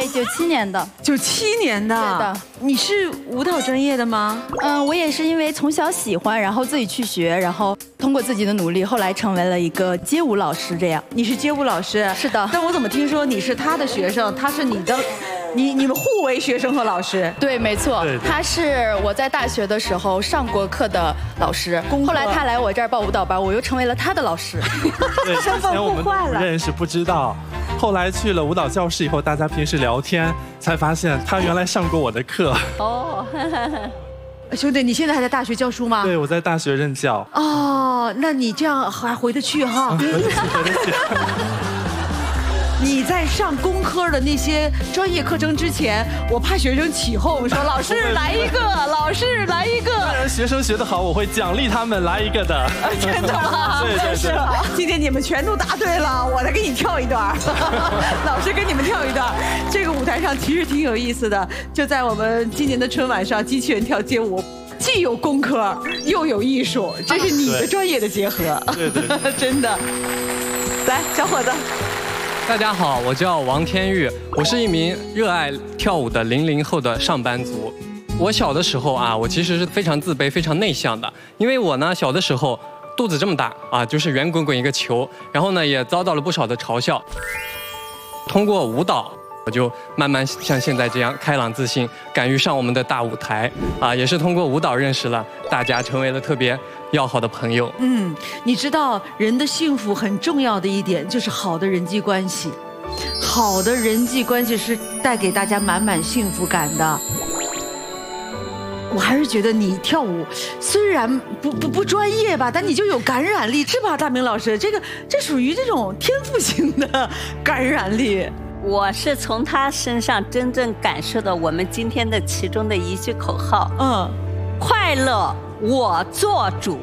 对，97年的。 97年的。 对的。 你是舞蹈专业的吗？ 我也是因为从小喜欢，然后自己去学，然后通过自己的努力，后来成为了一个街舞老师。这样。 你是街舞老师？ 是的。 但我怎么听说你是他的学生，他是你的，你们互为学生和老师？ 对，没错。他是我在大学的时候上过课的老师，后来他来我这儿报舞蹈班，我又成为了他的老师。 对，之前我们不认识，不知道。后来去了舞蹈教室以后，大家平时聊天才发现他原来上过我的课。哦， 兄弟，你现在还在大学教书吗？ 对，我在大学任教。 哦，那你这样还回得去哈？ 回得去。 你在上工科的那些专业课程之前，我怕学生起哄说老师来一个，老师来一个。 当然，学生学得好，我会奖励他们来一个的。 真的吗？ 对对对。 今天你们全都答对了，我再给你跳一段，老师给你们跳一段。这个舞台上其实挺有意思的，就在我们今年的春晚上，机器人跳街舞。既有工科又有艺术，这是你的专业的结合。 对对， 真的。来，小伙子。 大家好，我叫王天玉，我是一名热爱跳舞的00后的上班族。我小的时候啊，我其实是非常自卑、非常内向的，因为我呢小的时候肚子这么大啊，就是圆滚滚一个球，然后呢也遭到了不少的嘲笑。通过舞蹈，我就慢慢像现在这样开朗自信，敢于上我们的大舞台啊，也是通过舞蹈认识了大家，成为了特别要好的朋友。 你知道人的幸福很重要的一点就是好的人际关系，好的人际关系是带给大家满满幸福感的。我还是觉得你跳舞虽然不专业吧，但你就有感染力，是吧，大明老师？这属于这种天赋型的感染力。 我是从他身上真正感受到我们今天的其中的一句口号，快乐我做主。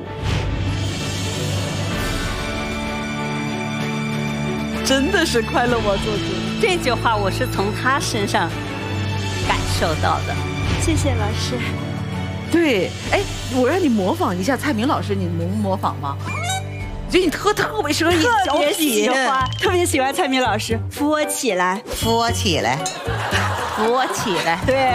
真的是快乐我做主， 这句话我是从他身上感受到的。 谢谢老师。 对，哎，我让你模仿一下蔡明老师，你能模仿吗？我觉得你特别适合演小品， 特别喜欢蔡明老师。扶我起来， 扶我起来， 扶我起来。 对。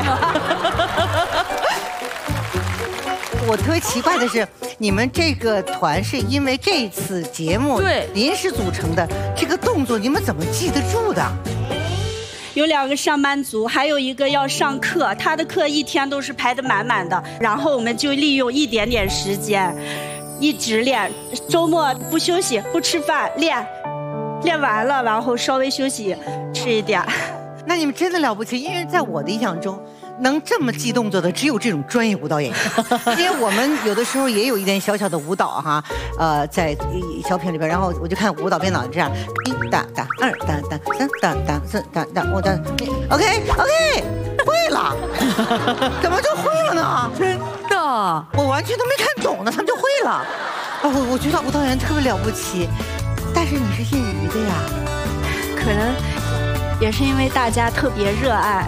我特别奇怪的是，你们这个团是因为这次节目临时组成的，这个动作你们怎么记得住的？ 有2个上班族，还有一个要上课，他的课一天都是排得满满的，然后我们就利用一点点时间，一直练，周末不休息不吃饭练完了，然后稍微休息吃一点。 那你们真的了不起，因为在我的印象中，能这么记动作的只有这种专业舞蹈演员，因为我们有的时候也有一点小小的舞蹈哈，在小品里边，然后我就看舞蹈编导这样，1哒哒2哒哒3哒哒4哒哒5哒 ，OK， 会了，怎么就会了呢？ 真的， 我完全都没看懂呢，他们就会了。我觉得舞蹈演员特别了不起，但是你是业余的呀， 可能也是因为大家特别热爱。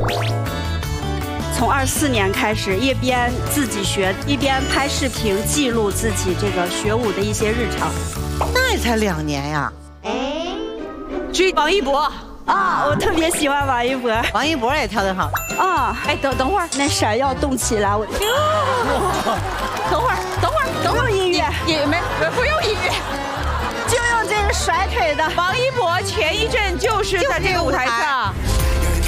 从24年开始，一边自己学，一边拍视频记录自己这个学舞的一些日常。 那也才2年呀。 追王一博啊，我特别喜欢王一博。 王一博也跳得好啊。哎，等会儿，那闪耀动起来，我。等会儿音乐， 不用音乐， 就用这个甩腿的。 王一博前一阵就是在这个舞台上。